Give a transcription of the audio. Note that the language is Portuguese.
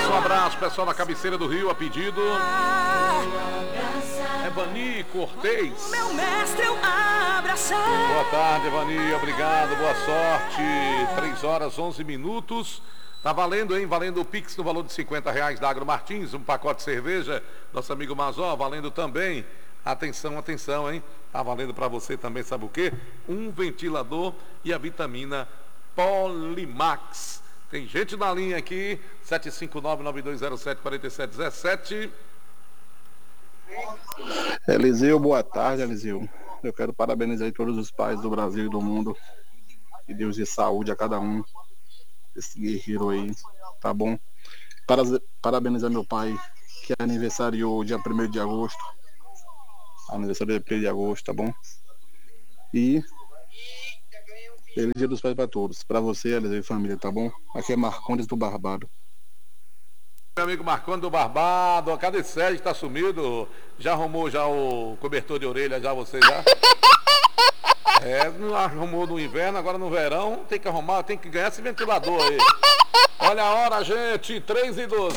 Um abraço, pessoal da cabeceira do Rio, a pedido. Evani Cortez. Meu mestre, eu abraçar. Boa tarde, Evani, obrigado, boa sorte. 3h11. Tá valendo, hein? Valendo o Pix no valor de R$50 da Agro Martins, um pacote de cerveja. Nosso amigo Mazó, valendo também. Atenção, atenção, hein? Tá valendo para você também, sabe o quê? Um ventilador e a vitamina Polimax. Tem gente na linha aqui, 759-9207-4717. Eliseu, boa tarde, Eliseu. Eu quero parabenizar todos os pais do Brasil e do mundo. Que Deus dê saúde a cada um. Esse guerreiro aí, tá bom? Parabenizar meu pai, que é aniversário dia 1º de agosto. Aniversário dia 1º de agosto, tá bom? E feliz Dia dos Pais para todos. Para você, Eliseu e família, tá bom? Aqui é Marcondes do Barbado. Meu amigo Marcondes do Barbado, cadê Sérgio? Tá sumido? Já arrumou já o cobertor de orelha, já você já? Não arrumou no inverno, agora no verão tem que arrumar, tem que ganhar esse ventilador aí. Olha a hora, gente, 3h12.